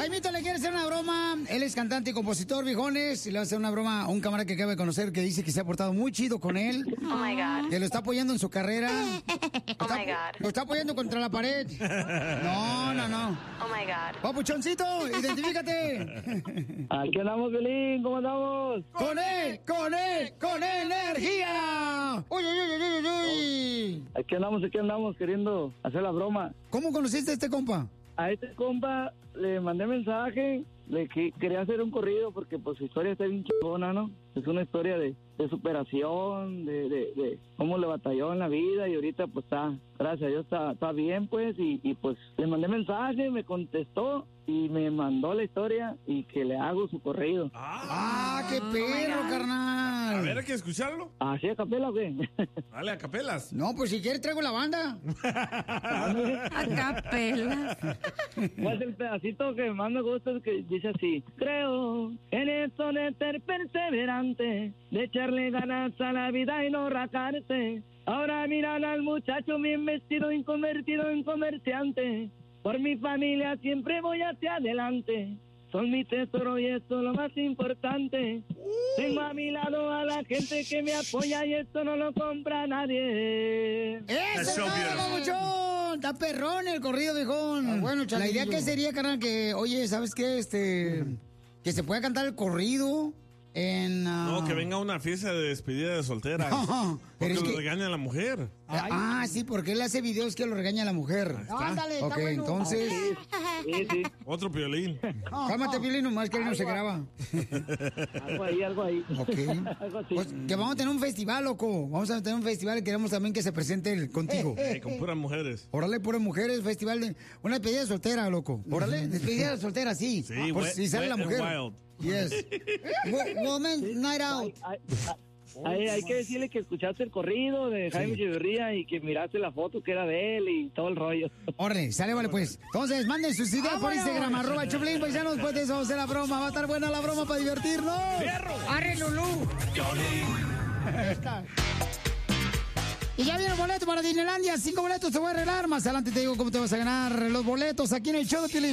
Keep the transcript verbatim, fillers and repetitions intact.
Jaimito le quiere hacer una broma. Él es cantante y compositor, viejones. Y le va a hacer una broma a un camarada que acaba de conocer que dice que se ha portado muy chido con él. Oh my God. Que lo está apoyando en su carrera. Oh está, my God. Lo está apoyando contra la pared. No, no, no. Oh my God. Papuchoncito, identifícate. Aquí andamos, Violín, ¿cómo andamos? Con él, con él, con energía. Uy, uy, uy, uy, uy. Aquí andamos, aquí andamos queriendo hacer la broma. ¿Cómo conociste a este compa? A este compa le mandé mensaje, le que, quería hacer un corrido porque pues su historia está bien chingona, ¿no? Es una historia de, de superación, de, de, de cómo le batalló en la vida y ahorita pues está, gracias a Dios está, está bien pues y, y pues le mandé mensaje, me contestó y me mandó la historia y que le hago su corrido. ¡Ah, qué perro, carnal! A ver, hay que escucharlo. ¿Así a capela o qué? Dale, a capelas. No, pues si quieres traigo la banda. A capela. Pues el pedacito que más me gusta es que dice así: creo en eso de ser perseverante, de echarle ganas a la vida y no rajarse. Ahora miran al muchacho bien vestido y convertido en comerciante. Por mi familia siempre voy hacia adelante. Son mi tesoro y esto es lo más importante. Tengo a mi lado a la gente que me apoya y esto no lo compra nadie. ¡Eso, papuchón! Está perrón el corrido, viejón. Ah, bueno, la idea que sería, carnal, que, oye, ¿sabes qué? Este, que se pueda cantar el corrido en... Uh... No, que venga una fiesta de despedida de soltera. No, porque lo que... regaña a la la Ay. Ah, sí, porque él hace videos que lo regaña a la mujer. No, ándale, ok, está bueno. Entonces... Sí, sí. Otro Piolín. No. Cálmate, Piolín, nomás que él no se graba. Algo ahí, algo ahí. Ok. Algo así. Pues que vamos a tener un festival, loco. Vamos a tener un festival y queremos también que se presente el, contigo. Eh, con puras mujeres. Órale, puras mujeres, festival de... Una despedida soltera, loco. Órale, despedida soltera, sí. Sí, por wet, si sale la mujer. Wild. Yes. Woman Night Out. Hay, hay, hay, hay que decirle que escuchaste el corrido de Jaime Sí. Echeverría y que miraste la foto que era de él y todo el rollo. Órale, sale, vale, pues. Entonces, manden sus ideas por Instagram, arroba Choplin, paisanos, pues de eso vamos a hacer la broma. Va a estar buena la broma para divertirnos. ¡Fierro! ¡Arre, Lulú! Y ya viene el boleto para Disneylandia. Cinco boletos te voy a arreglar. Más adelante te digo cómo te vas a ganar los boletos aquí en el show de Piolín.